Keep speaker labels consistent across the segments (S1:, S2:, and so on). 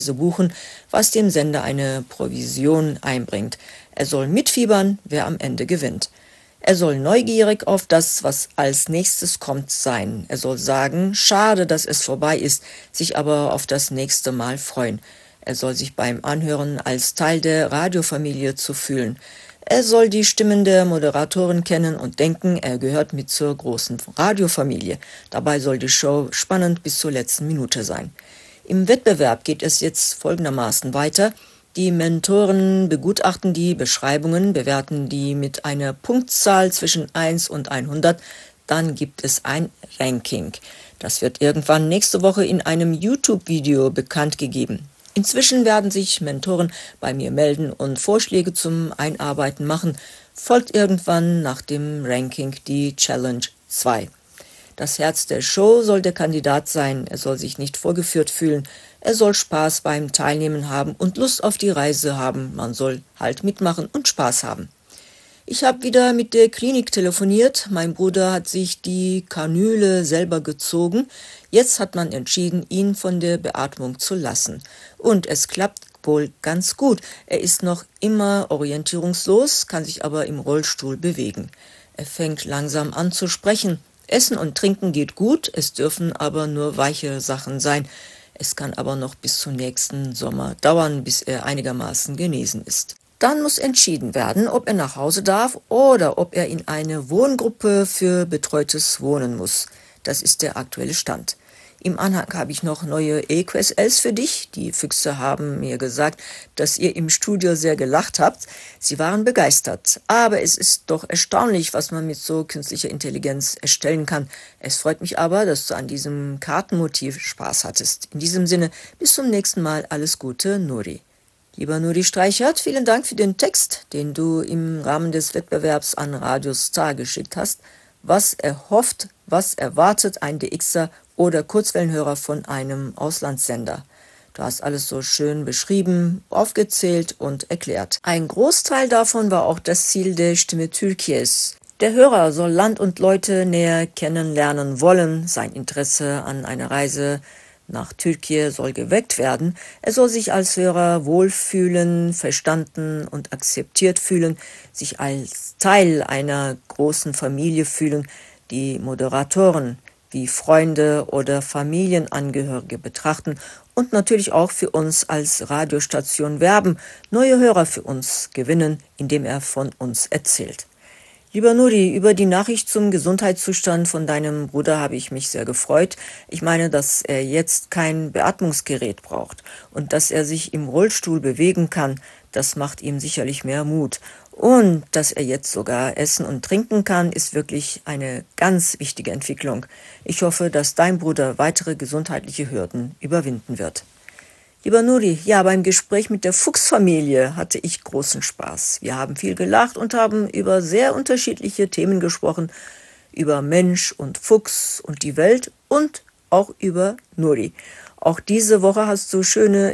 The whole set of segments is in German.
S1: buchen, was dem Sender eine Provision einbringt. Er soll mitfiebern, wer am Ende gewinnt. Er soll neugierig auf das, was als nächstes kommt, sein. Er soll sagen, schade, dass es vorbei ist, sich aber auf das nächste Mal freuen. Er soll sich beim Anhören als Teil der Radiofamilie zu fühlen. Er soll die Stimmen der Moderatoren kennen und denken, er gehört mit zur großen Radiofamilie. Dabei soll die Show spannend bis zur letzten Minute sein. Im Wettbewerb geht es jetzt folgendermaßen weiter. Die Mentoren begutachten die Beschreibungen, bewerten die mit einer Punktzahl zwischen 1 und 100. Dann gibt es ein Ranking. Das wird irgendwann nächste Woche in einem YouTube-Video bekannt gegeben. Inzwischen werden sich Mentoren bei mir melden und Vorschläge zum Einarbeiten machen. Folgt irgendwann nach dem Ranking die Challenge 2. Das Herz der Show soll der Kandidat sein. Er soll sich nicht vorgeführt fühlen. Er soll Spaß beim Teilnehmen haben und Lust auf die Reise haben. Man soll halt mitmachen und Spaß haben. Ich habe wieder mit der Klinik telefoniert. Mein Bruder hat sich die Kanüle selber gezogen. Jetzt hat man entschieden, ihn von der Beatmung zu lassen. Und es klappt wohl ganz gut. Er ist noch immer orientierungslos, kann sich aber im Rollstuhl bewegen. Er fängt langsam an zu sprechen. Essen und Trinken geht gut, es dürfen aber nur weiche Sachen sein. Es kann aber noch bis zum nächsten Sommer dauern, bis er einigermaßen genesen ist. Dann muss entschieden werden, ob er nach Hause darf oder ob er in eine Wohngruppe für betreutes Wohnen muss. Das ist der aktuelle Stand. Im Anhang habe ich noch neue EQSLs für dich. Die Füchse haben mir gesagt, dass ihr im Studio sehr gelacht habt. Sie waren begeistert. Aber es ist doch erstaunlich, was man mit so künstlicher Intelligenz erstellen kann. Es freut mich aber, dass du an diesem Kartenmotiv Spaß hattest. In diesem Sinne, bis zum nächsten Mal. Alles Gute, Nuri. Lieber Nuri Streichert, vielen Dank für den Text, den du im Rahmen des Wettbewerbs an Radio Star geschickt hast. Was erhofft, was erwartet ein DXer oder Kurzwellenhörer von einem Auslandssender? Du hast alles so schön beschrieben, aufgezählt und erklärt. Ein Großteil davon war auch das Ziel der Stimme Türkies. Der Hörer soll Land und Leute näher kennenlernen wollen, sein Interesse an einer Reise nach Türkei soll geweckt werden. Er soll sich als Hörer wohlfühlen, verstanden und akzeptiert fühlen, sich als Teil einer großen Familie fühlen, die Moderatoren wie Freunde oder Familienangehörige betrachten und natürlich auch für uns als Radiostation werben, neue Hörer für uns gewinnen, indem er von uns erzählt. Lieber Nuri, über die Nachricht zum Gesundheitszustand von deinem Bruder habe ich mich sehr gefreut. Ich meine, dass er jetzt kein Beatmungsgerät braucht und dass er sich im Rollstuhl bewegen kann, das macht ihm sicherlich mehr Mut. Und dass er jetzt sogar essen und trinken kann, ist wirklich eine ganz wichtige Entwicklung. Ich hoffe, dass dein Bruder weitere gesundheitliche Hürden überwinden wird. Lieber Nuri, ja, beim Gespräch mit der Fuchsfamilie hatte ich großen Spaß. Wir haben viel gelacht und haben über sehr unterschiedliche Themen gesprochen, über Mensch und Fuchs und die Welt und auch über Nuri. Auch diese Woche hast du schöne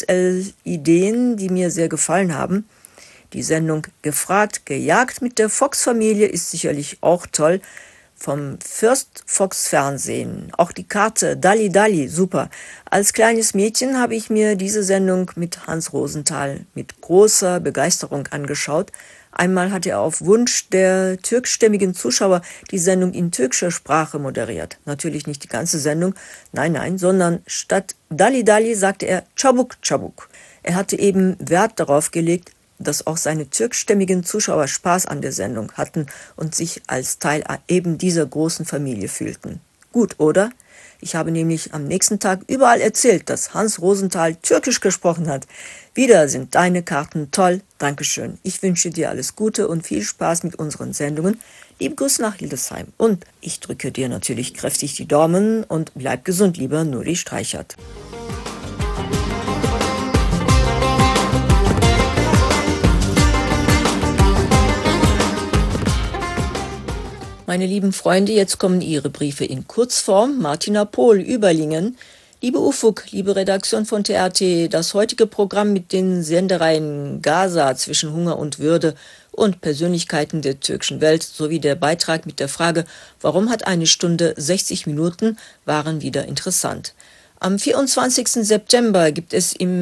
S1: EQSL-Ideen, die mir sehr gefallen haben. Die Sendung Gefragt, gejagt mit der Fox-Familie ist sicherlich auch toll. Vom First Fox Fernsehen. Auch die Karte Dalli Dalli, super. Als kleines Mädchen habe ich mir diese Sendung mit Hans Rosenthal mit großer Begeisterung angeschaut. Einmal hat er auf Wunsch der türkstämmigen Zuschauer die Sendung in türkischer Sprache moderiert. Natürlich nicht die ganze Sendung, nein, sondern statt Dalli Dalli sagte er Çabuk Çabuk. Er hatte eben Wert darauf gelegt, dass auch seine türkstämmigen Zuschauer Spaß an der Sendung hatten und sich als Teil eben dieser großen Familie fühlten. Gut, oder? Ich habe nämlich am nächsten Tag überall erzählt, dass Hans Rosenthal Türkisch gesprochen hat. Wieder sind deine Karten toll. Dankeschön. Ich wünsche dir alles Gute und viel Spaß mit unseren Sendungen. Liebe Grüße nach Hildesheim. Und ich drücke dir natürlich kräftig die Daumen und bleib gesund, lieber Nuri Streichert. Meine lieben Freunde, jetzt kommen Ihre Briefe in Kurzform. Martina Pohl, Überlingen. Liebe Ufuk, liebe Redaktion von TRT, das heutige Programm mit den Sendereien Gaza zwischen Hunger und Würde und Persönlichkeiten der türkischen Welt sowie der Beitrag mit der Frage, warum hat eine Stunde 60 Minuten, waren wieder interessant. Am 24. September gibt es im